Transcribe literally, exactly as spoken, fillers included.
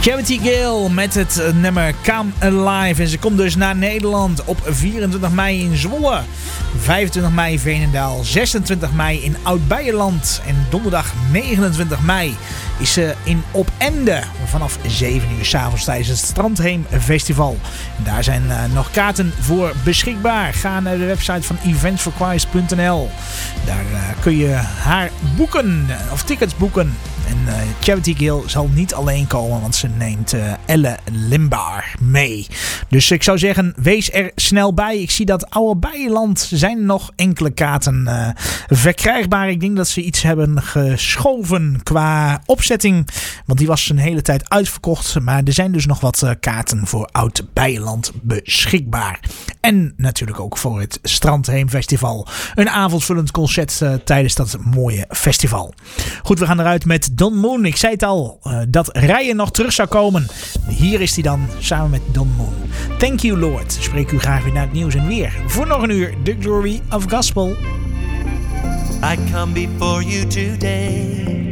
Charity Gale met het nummer Come Alive. En ze komt dus naar Nederland op vierentwintig mei in Zwolle. vijfentwintig mei Veenendaal. zesentwintig mei in Oud-Beijerland. En donderdag negenentwintig mei is ze in Opende. Vanaf zeven uur 's avonds tijdens het Strandheem Festival. En daar zijn uh, nog kaarten voor beschikbaar. Ga naar de website van events for choirs punt n l. Daar uh, kun je haar boeken. Of tickets boeken. En uh, Charity Gale zal niet alleen komen, want ze neemt uh, Elle Limbaar mee. Dus ik zou zeggen, wees er snel bij. Ik zie dat Oude Beijerland zijn nog enkele kaarten uh, verkrijgbaar. Ik denk dat ze iets hebben geschoven qua opzetting. Want die was een hele tijd uitverkocht. Maar er zijn dus nog wat uh, kaarten voor Oud Beijerland beschikbaar. En natuurlijk ook voor het Strandheem Festival. Een avondvullend concert uh, tijdens dat mooie festival. Goed, we gaan eruit met Don Moon. Ik zei het al, uh, dat Ryan nog terug zou komen. Hier is hij dan, samen met Don Moon. Thank you, Lord. Spreek u graag weer naar het nieuws en weer. Voor nog een uur, The Glory of Gospel. I come before you today